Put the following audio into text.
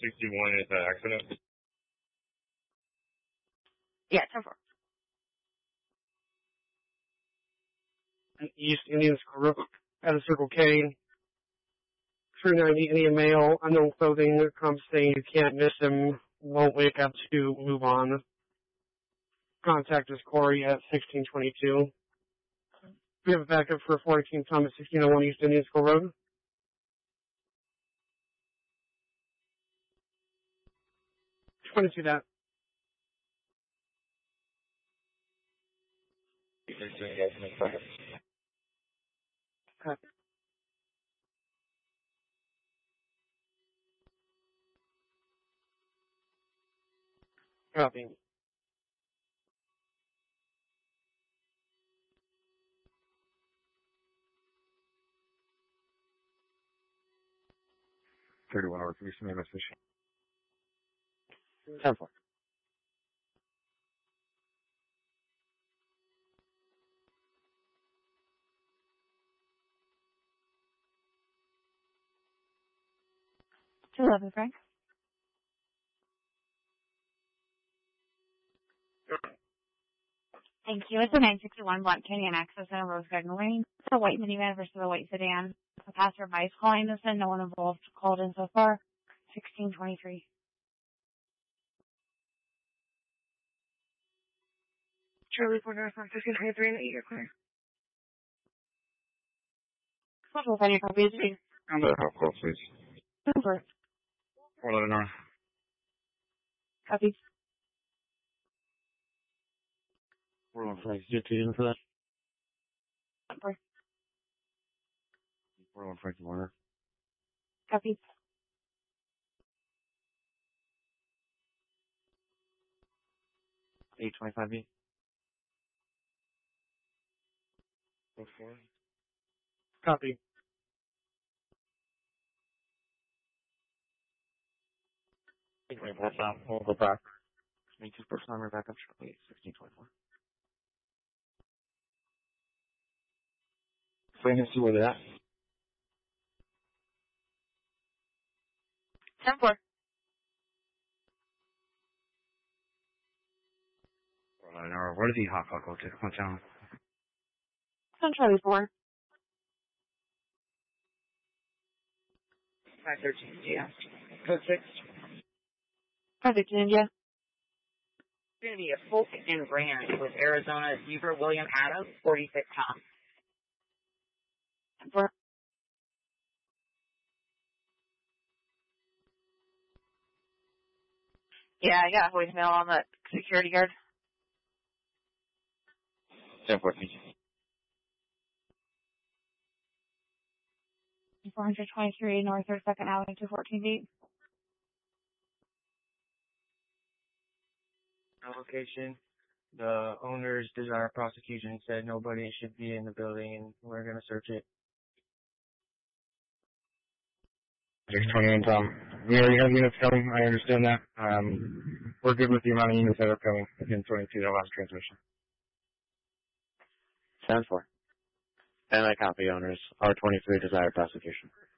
961 is an accident. Yeah, 10-4. East Indian School Road at a Circle K. 390 Indian male, unknown clothing, comes saying you can't miss him, won't wake up to move on. Contact us Corey at 1622. We have a backup for 14 Thomas 1601 East Indian School Road. Just want to see that. Okay. Copy. $31 for some investigation. 10-4. Frank. Thank you. It's a 961 Blunt Canyon Access and Rose Garden Lane. It's a white minivan versus a white sedan. A passerby is calling us in. No one involved called in so far. 1623. Charlie 495 1523 and 8 year clear. What will any copies? On the help call, please. Over. 411 North. Copies. 415. Get to you for that. Over. 415 Warner. Copies. $825. Copy. We'll go back. Make this person number back up shortly. 1624. So I can see where they're at. 10-4. Where did the hot call go to? What town? It's on Charlie 4. 513, yeah. Code 6. Perfect, India. It's going to be a Folk and Ranch with Arizona Zebra William Adams, 46 Tom. 10-4. Yeah, I got a voicemail on the security guard. 1014. 423 North 2nd Avenue, 214 feet. Location. The owner's desire prosecution said nobody should be in the building, and we're going to search it. 621 Tom. We already have units coming. I understand that. We're good with the amount of units that are coming. Again, 22, that last transmission. 10-4. And I copy owners. R23 desire prosecution.